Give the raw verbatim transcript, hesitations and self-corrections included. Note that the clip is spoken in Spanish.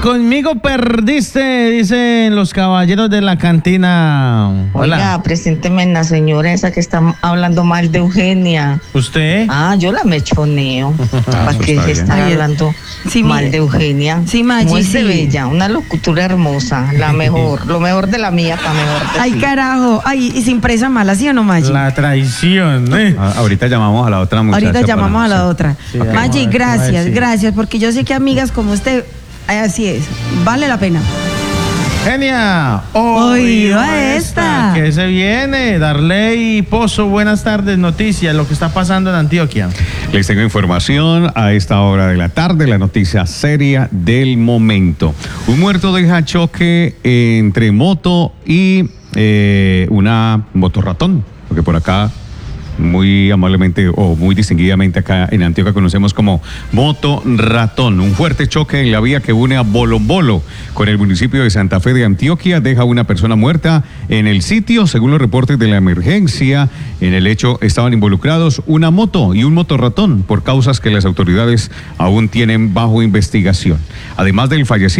Conmigo perdiste, dicen los caballeros de la cantina. Hola. Oiga, presénteme en la señora esa que está hablando mal de Eugenia. ¿Usted? Ah, yo la mechoneo. Ah, ¿Para qué se está Ay, hablando sí, mal mire. de Eugenia? Sí, Maggi, Muy de sí. bella, una locutura hermosa, la mejor, lo mejor de la mía para mejor de Ay, ti. carajo. Ay, y sin presa mala, ¿sí o no, Maggi? La traición, ¿eh? Ah, ahorita llamamos a la otra muchacha. Ahorita llamamos para- a la sí. otra. Sí, vamos a Maggi, ver, a ver gracias, si- gracias, porque yo sé que amigas como usted, ay, así es, vale la pena. Genia, Oído a esta. ¿Qué se viene? Darley Pozo, buenas tardes, noticias, lo que está pasando en Antioquia. Les tengo información a esta hora de la tarde, la noticia seria del momento. Un muerto deja choque entre moto y eh, una motorratón, porque por acá muy amablemente o muy distinguidamente acá en Antioquia conocemos como moto ratón. Un fuerte choque en la vía que une a Bolombolo con el municipio de Santa Fe de Antioquia deja una persona muerta en el sitio. Según los reportes de la emergencia, en el hecho estaban involucrados una moto y un motorratón por causas que las autoridades aún tienen bajo investigación. Además del fallecido